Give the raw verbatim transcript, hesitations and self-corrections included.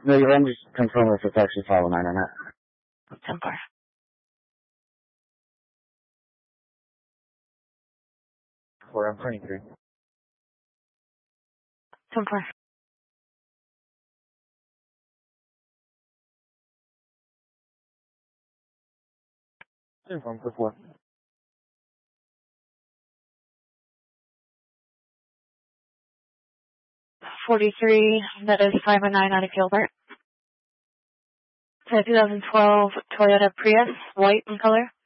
No, you let me just confirm if it's actually five oh nine or not. ten four. Four, I'm twenty-three. ten four. Inform for four. forty-three, that is five oh nine out of Gilbert. It's a two thousand twelve Toyota Prius, white in color.